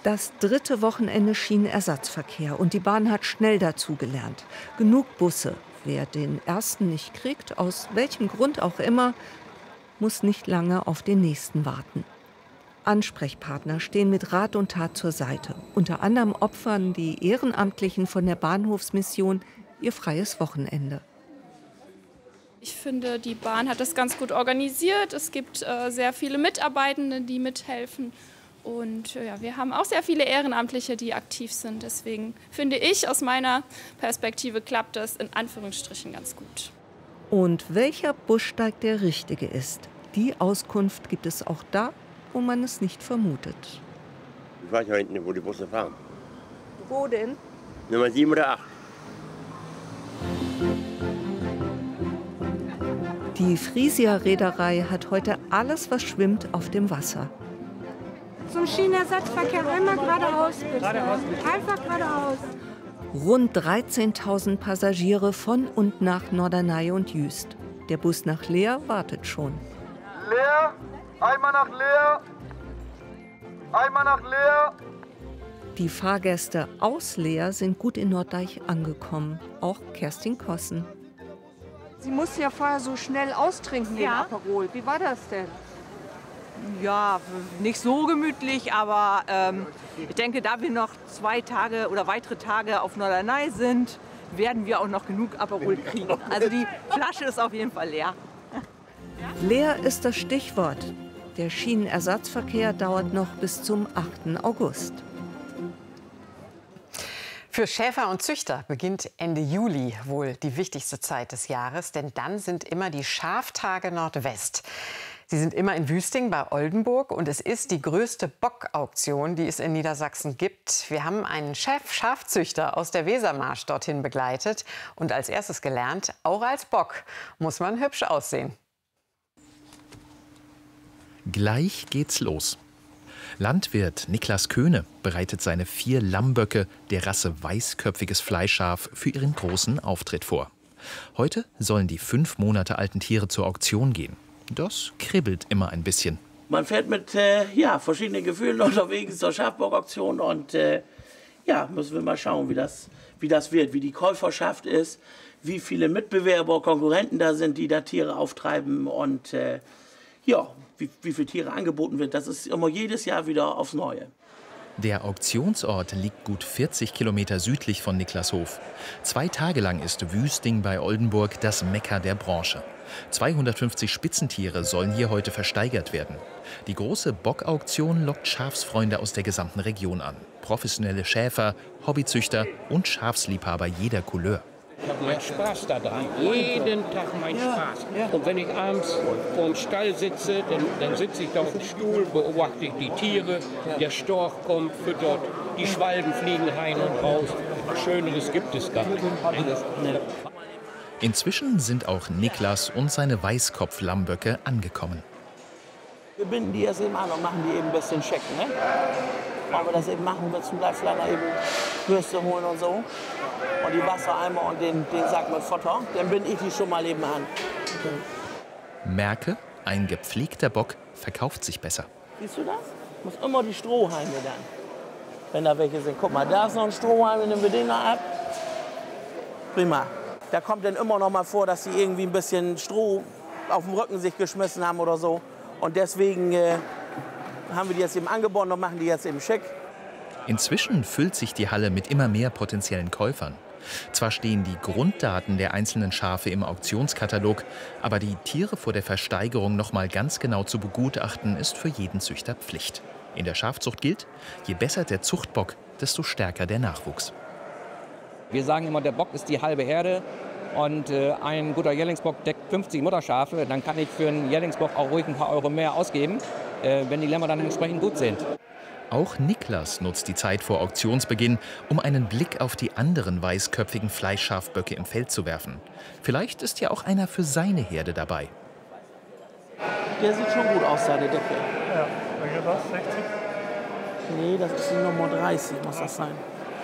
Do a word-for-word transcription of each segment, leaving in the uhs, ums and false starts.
Das dritte Wochenende Schienenersatzverkehr und die Bahn hat schnell dazugelernt. Genug Busse. Wer den ersten nicht kriegt, aus welchem Grund auch immer, muss nicht lange auf den nächsten warten. Ansprechpartner stehen mit Rat und Tat zur Seite. Unter anderem opfern die Ehrenamtlichen von der Bahnhofsmission ihr freies Wochenende. Ich finde, die Bahn hat das ganz gut organisiert. Es gibt äh, sehr viele Mitarbeitende, die mithelfen. Und ja, wir haben auch sehr viele Ehrenamtliche, die aktiv sind. Deswegen finde ich, aus meiner Perspektive klappt das in Anführungsstrichen ganz gut. Und welcher Bussteig der richtige ist, die Auskunft gibt es auch da, wo man es nicht vermutet. Ich weiß ja hinten, wo die Busse fahren. Wo denn? Nummer sieben oder acht. Die Frisia Reederei hat heute alles, was schwimmt, auf dem Wasser. Zum Schienenersatzverkehr einmal geradeaus, bitte. Einfach geradeaus. Rund dreizehntausend Passagiere von und nach Norderney und Jüst. Der Bus nach Leer wartet schon. Leer, einmal nach Leer, einmal nach Leer. Die Fahrgäste aus Leer sind gut in Norddeich angekommen. Auch Kerstin Kossen. Sie musste ja vorher so schnell austrinken, den Ja. Aperol. Wie war das denn? Ja, nicht so gemütlich, aber ähm, ich denke, da wir noch zwei Tage oder weitere Tage auf Norderney sind, werden wir auch noch genug Aperol kriegen. Also die Flasche ist auf jeden Fall leer. Leer ist das Stichwort. Der Schienenersatzverkehr dauert noch bis zum achten August. Für Schäfer und Züchter beginnt Ende Juli wohl die wichtigste Zeit des Jahres, denn dann sind immer die Schaftage Nordwest. Sie sind immer in Wüsting bei Oldenburg und es ist die größte Bockauktion, die es in Niedersachsen gibt. Wir haben einen Chef-Schafzüchter aus der Wesermarsch dorthin begleitet und als erstes gelernt, auch als Bock muss man hübsch aussehen. Gleich geht's los. Landwirt Niklas Köhne bereitet seine vier Lammböcke der Rasse weißköpfiges Fleischschaf für ihren großen Auftritt vor. Heute sollen die fünf Monate alten Tiere zur Auktion gehen. Das kribbelt immer ein bisschen. Man fährt mit äh, ja, verschiedenen Gefühlen unterwegs zur Schafbock-Auktion und äh, ja, müssen wir mal schauen, wie das, wie das wird, wie die Käuferschaft ist, wie viele Mitbewerber, Konkurrenten da sind, die da Tiere auftreiben und äh, ja, wie, wie viele Tiere angeboten wird. Das ist immer jedes Jahr wieder aufs Neue. Der Auktionsort liegt gut vierzig Kilometer südlich von Niklashof. Zwei Tage lang ist Wüsting bei Oldenburg das Mekka der Branche. zweihundertfünfzig Spitzentiere sollen hier heute versteigert werden. Die große Bockauktion lockt Schafsfreunde aus der gesamten Region an. Professionelle Schäfer, Hobbyzüchter und Schafsliebhaber jeder Couleur. Ich habe meinen Spaß daran, jeden Tag meinen Spaß. Und wenn ich abends vor dem Stall sitze, dann, dann sitze ich da auf dem Stuhl, beobachte ich die Tiere, der Storch kommt, füttert, die Schwalben fliegen rein und raus. Schöneres gibt es gar nicht. Inzwischen sind auch Niklas und seine Weißkopf-Lammböcke angekommen. Wir binden die jetzt eben an und machen die eben ein bisschen schick, ne? Wenn wir das eben machen, wird zum Bleifleiner eben Würste holen und so. Und die Wassereimer und den, den Sack mit Futter, dann binde ich die schon mal eben an. Merke, ein gepflegter Bock verkauft sich besser. Siehst du das? Muss immer die Strohhalme dann, wenn da welche sind. Guck mal, da ist noch ein Strohhalm, nehmen wir den noch ab. Prima. Da kommt dann immer noch mal vor, dass sie irgendwie ein bisschen Stroh auf dem Rücken sich geschmissen haben oder so. Und deswegen äh, haben wir die jetzt eben angebunden und machen die jetzt eben schick. Inzwischen füllt sich die Halle mit immer mehr potenziellen Käufern. Zwar stehen die Grunddaten der einzelnen Schafe im Auktionskatalog, aber die Tiere vor der Versteigerung noch mal ganz genau zu begutachten, ist für jeden Züchter Pflicht. In der Schafzucht gilt, je besser der Zuchtbock, desto stärker der Nachwuchs. Wir sagen immer, der Bock ist die halbe Herde und äh, ein guter Jährlingsbock deckt fünfzig Mutterschafe. Dann kann ich für einen Jährlingsbock auch ruhig ein paar Euro mehr ausgeben, äh, wenn die Lämmer dann entsprechend gut sind. Auch Niklas nutzt die Zeit vor Auktionsbeginn, um einen Blick auf die anderen weißköpfigen Fleischschafböcke im Feld zu werfen. Vielleicht ist ja auch einer für seine Herde dabei. Der sieht schon gut aus, seine Decke. Ja, welcher das? sechzig? Nee, das ist die Nummer dreißig, muss das sein.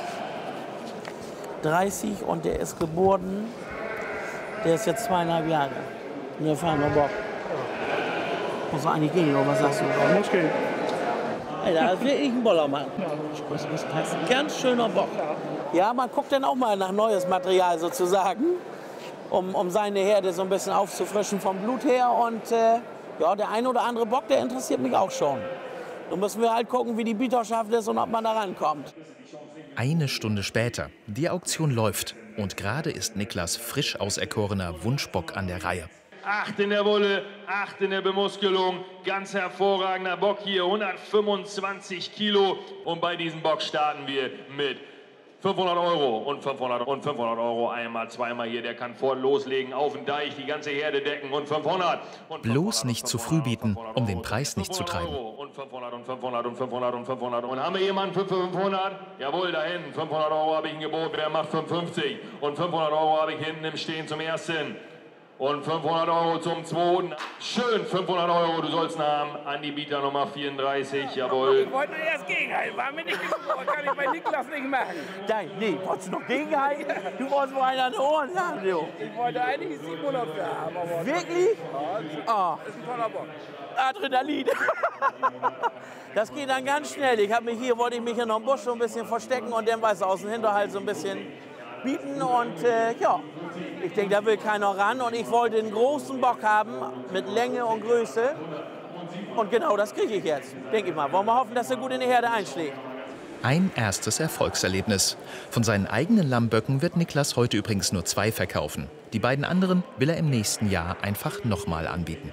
dreißig und der ist geboren, der ist jetzt zweieinhalb Jahre. Ein erfahrener Bock. Muss er eigentlich gehen, oder was sagst du? Muss gehen. Ja, das ist wirklich ein Bollermann. Ein ganz schöner Bock. Ja, man guckt dann auch mal nach neues Material sozusagen, um, um seine Herde so ein bisschen aufzufrischen vom Blut her. Und äh, ja, der eine oder andere Bock, der interessiert mich auch schon. Nun müssen wir halt gucken, wie die Bieterschaft ist und ob man da rankommt. Eine Stunde später. Die Auktion läuft. Und gerade ist Niklas frisch auserkorener Wunschbock an der Reihe. Acht in der Wolle, acht in der Bemuskelung. Ganz hervorragender Bock hier, hundertfünfundzwanzig Kilo. Und bei diesem Bock starten wir mit fünfhundert Euro und fünfhundert und fünfhundert Euro einmal, zweimal hier. Der kann voll loslegen, auf den Deich, die ganze Herde decken und fünfhundert. Und bloß nicht zu früh bieten, um den Preis nicht zu treiben. Und fünfhundert und fünfhundert und fünfhundert und fünfhundert. Und haben wir jemanden für fünfhundert? Jawohl, da hinten. fünfhundert Euro habe ich ein Gebot. Wer macht fünfhundertfünfzig? Und fünfhundert Euro habe ich hinten im Stehen zum ersten. Und fünfhundert Euro zum zweiten. Schön, fünfhundert Euro, du sollst haben. An die Bieter Nummer vierunddreißig, jawohl. Ich wollte erst gegenhalten, war mir nicht genug, kann ich bei Niklas nicht machen. Nein, nee, wolltest du noch gegenhalten? Du wolltest wohl einen an den Ohren haben, du. Ich wollte eigentlich siebenhundert für haben. Aber wirklich? Ja, das ist ein toller Bock. Adrenalin. Das geht dann ganz schnell. Ich habe mich hier, wollte ich mich in einem Busch so ein bisschen verstecken und dann weiß aus dem Hinterhalt so ein bisschen bieten und äh, ja, ich denke, da will keiner ran und ich wollte einen großen Bock haben mit Länge und Größe und genau das kriege ich jetzt, denke ich mal. Wollen wir hoffen, dass er gut in die Herde einschlägt. Ein erstes Erfolgserlebnis. Von seinen eigenen Lammböcken wird Niklas heute übrigens nur zwei verkaufen. Die beiden anderen will er im nächsten Jahr einfach nochmal anbieten.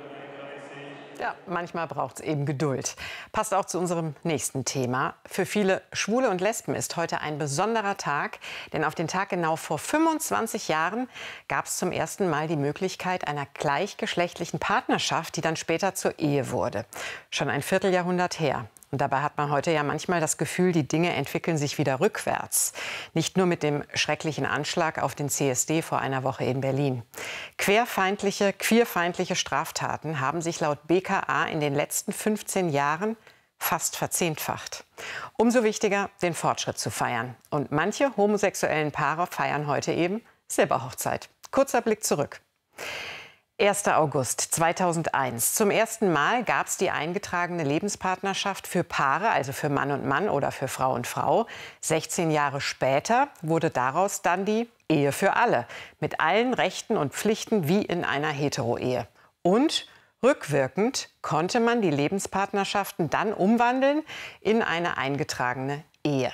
Ja, manchmal braucht es eben Geduld. Passt auch zu unserem nächsten Thema. Für viele Schwule und Lesben ist heute ein besonderer Tag. Denn auf den Tag genau vor fünfundzwanzig Jahren gab es zum ersten Mal die Möglichkeit einer gleichgeschlechtlichen Partnerschaft, die dann später zur Ehe wurde. Schon ein Vierteljahrhundert her. Und dabei hat man heute ja manchmal das Gefühl, die Dinge entwickeln sich wieder rückwärts. Nicht nur mit dem schrecklichen Anschlag auf den C S D vor einer Woche in Berlin. Querfeindliche, queerfeindliche Straftaten haben sich laut B K A in den letzten fünfzehn Jahren fast verzehnfacht. Umso wichtiger, den Fortschritt zu feiern. Und manche homosexuellen Paare feiern heute eben Silberhochzeit. Kurzer Blick zurück. erster August zweitausendeins. Zum ersten Mal gab es die eingetragene Lebenspartnerschaft für Paare, also für Mann und Mann oder für Frau und Frau. sechzehn Jahre später wurde daraus dann die Ehe für alle. Mit allen Rechten und Pflichten wie in einer Hetero-Ehe. Und rückwirkend konnte man die Lebenspartnerschaften dann umwandeln in eine eingetragene Ehe.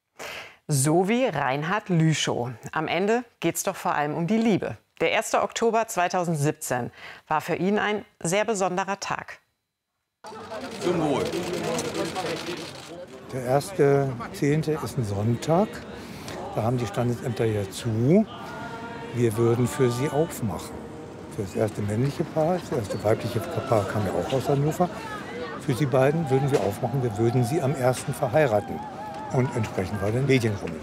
So wie Reinhard Lüschow. Am Ende geht es doch vor allem um die Liebe. Der erste Oktober zweitausendsiebzehn war für ihn ein sehr besonderer Tag. Zum Wohl. Der erste Zehnte ist ein Sonntag. Da haben die Standesämter ja zu. Wir würden für sie aufmachen. Für das erste männliche Paar, das erste weibliche Paar kam ja auch aus Hannover. Für sie beiden würden wir aufmachen, wir würden sie am ersten verheiraten. Und entsprechend war der Medienrummel.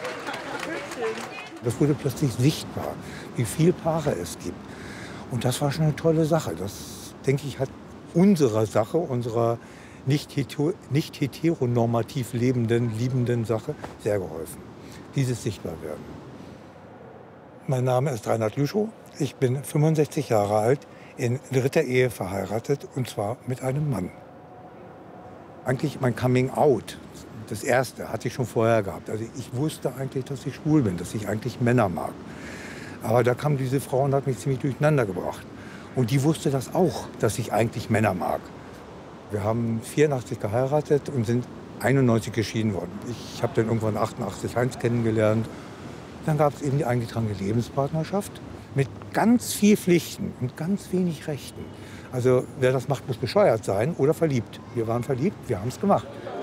Das wurde plötzlich sichtbar, wie viele Paare es gibt. Und das war schon eine tolle Sache. Das, denke ich, hat unserer Sache, unserer nicht, hetero, nicht heteronormativ lebenden, liebenden Sache sehr geholfen. Dieses Sichtbarwerden. Mein Name ist Reinhard Lüschow. Ich bin fünfundsechzig Jahre alt, in dritter Ehe verheiratet, und zwar mit einem Mann. Eigentlich mein Coming Out. Das erste hatte ich schon vorher gehabt. Also ich wusste eigentlich, dass ich schwul bin, dass ich eigentlich Männer mag. Aber da kam diese Frau und hat mich ziemlich durcheinander gebracht. Und die wusste das auch, dass ich eigentlich Männer mag. Wir haben vierundachtzig geheiratet und sind einundneunzig geschieden worden. Ich habe dann irgendwann achtundachtzig Heinz kennengelernt. Dann gab es eben die eingetragene Lebenspartnerschaft mit ganz viel Pflichten und ganz wenig Rechten. Also wer das macht, muss bescheuert sein oder verliebt. Wir waren verliebt, wir haben es gemacht.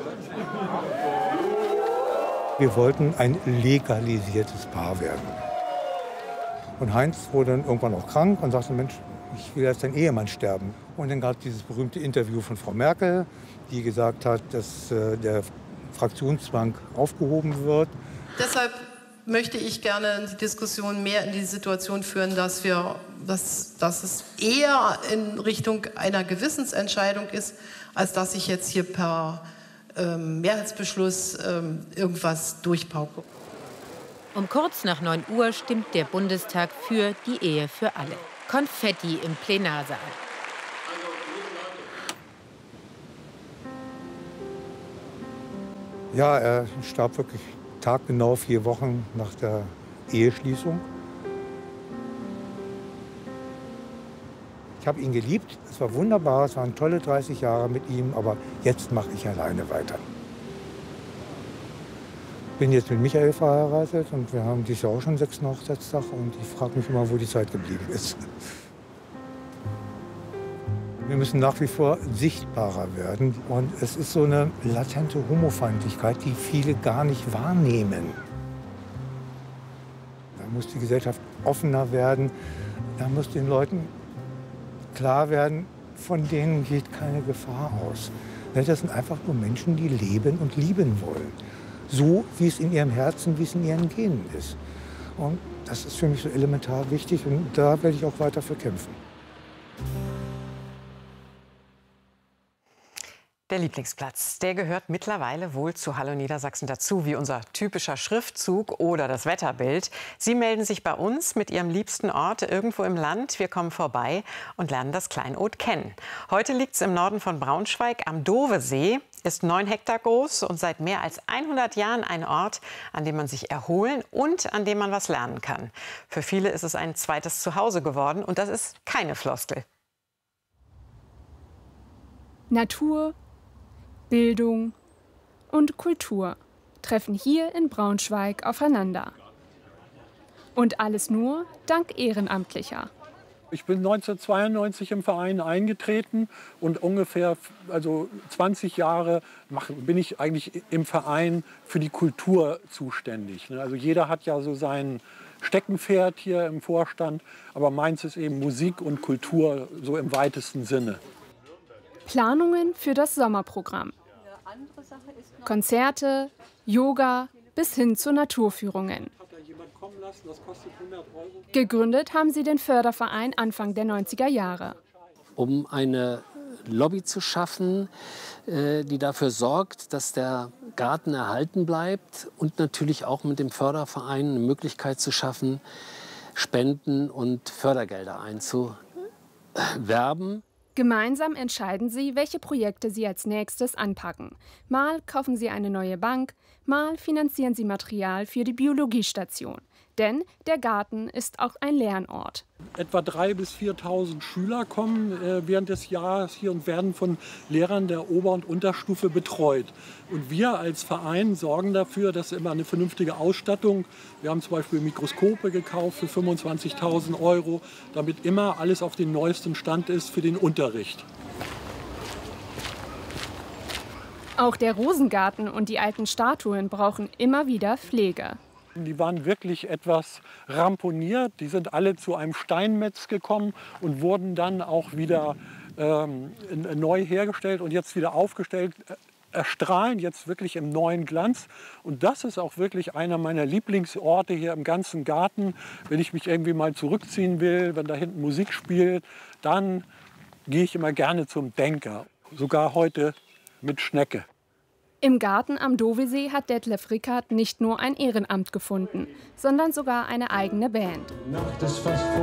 Wir wollten ein legalisiertes Paar werden. Und Heinz wurde dann irgendwann auch krank und sagte, Mensch, ich will jetzt dein Ehemann sterben. Und dann gab es dieses berühmte Interview von Frau Merkel, die gesagt hat, dass äh, der Fraktionszwang aufgehoben wird. Deshalb möchte ich gerne die Diskussion mehr in die Situation führen, dass, wir, dass, dass es eher in Richtung einer Gewissensentscheidung ist, als dass ich jetzt hier per ähm, Mehrheitsbeschluss ähm, irgendwas durchpauke. Um kurz nach neun Uhr stimmt der Bundestag für die Ehe für alle. Konfetti im Plenarsaal. Ja, er starb wirklich taggenau vier Wochen nach der Eheschließung. Ich habe ihn geliebt, es war wunderbar, es waren tolle dreißig Jahre mit ihm, aber jetzt mache ich alleine weiter. Ich bin jetzt mit Michael verheiratet und wir haben dieses Jahr auch schon den sechsten Hochzeitstag und ich frage mich immer, wo die Zeit geblieben ist. Wir müssen nach wie vor sichtbarer werden und es ist so eine latente Homofeindlichkeit, die viele gar nicht wahrnehmen. Da muss die Gesellschaft offener werden, da muss den Leuten klar werden, von denen geht keine Gefahr aus. Das sind einfach nur Menschen, die leben und lieben wollen. So, wie es in ihrem Herzen, wie es in ihren Genen ist. Und das ist für mich so elementar wichtig und da werde ich auch weiter für kämpfen. Der Lieblingsplatz, der gehört mittlerweile wohl zu Hallo Niedersachsen dazu, wie unser typischer Schriftzug oder das Wetterbild. Sie melden sich bei uns mit Ihrem liebsten Ort irgendwo im Land. Wir kommen vorbei und lernen das Kleinod kennen. Heute liegt es im Norden von Braunschweig am Dovesee, ist neun Hektar groß und seit mehr als hundert Jahren ein Ort, an dem man sich erholen und an dem man was lernen kann. Für viele ist es ein zweites Zuhause geworden und das ist keine Floskel. Natur, Bildung und Kultur treffen hier in Braunschweig aufeinander. Und alles nur dank Ehrenamtlicher. Ich bin neunzehnhundertzweiundneunzig im Verein eingetreten und ungefähr also zwanzig Jahre mach, bin ich eigentlich im Verein für die Kultur zuständig. Also jeder hat ja so sein Steckenpferd hier im Vorstand, aber meins ist eben Musik und Kultur so im weitesten Sinne. Planungen für das Sommerprogramm. Konzerte, Yoga bis hin zu Naturführungen. Gegründet haben sie den Förderverein Anfang der neunziger Jahre. Um eine Lobby zu schaffen, die dafür sorgt, dass der Garten erhalten bleibt und natürlich auch mit dem Förderverein eine Möglichkeit zu schaffen, Spenden und Fördergelder einzuwerben. Gemeinsam entscheiden sie, welche Projekte sie als nächstes anpacken. Mal kaufen sie eine neue Bank, mal finanzieren sie Material für die Biologiestation. Denn der Garten ist auch ein Lernort. Etwa dreitausend bis viertausend Schüler kommen äh, während des Jahres hier und werden von Lehrern der Ober- und Unterstufe betreut. Und wir als Verein sorgen dafür, dass immer eine vernünftige Ausstattung, wir haben zum Beispiel Mikroskope gekauft für fünfundzwanzigtausend Euro, damit immer alles auf dem neuesten Stand ist für den Unterricht. Auch der Rosengarten und die alten Statuen brauchen immer wieder Pflege. Die waren wirklich etwas ramponiert. Die sind alle zu einem Steinmetz gekommen und wurden dann auch wieder ähm, neu hergestellt und jetzt wieder aufgestellt. Erstrahlen jetzt wirklich im neuen Glanz. Und das ist auch wirklich einer meiner Lieblingsorte hier im ganzen Garten. Wenn ich mich irgendwie mal zurückziehen will, wenn da hinten Musik spielt, dann gehe ich immer gerne zum Denker. Sogar heute mit Schnecke. Im Garten am Dovesee hat Detlef Rickert nicht nur ein Ehrenamt gefunden, sondern sogar eine eigene Band.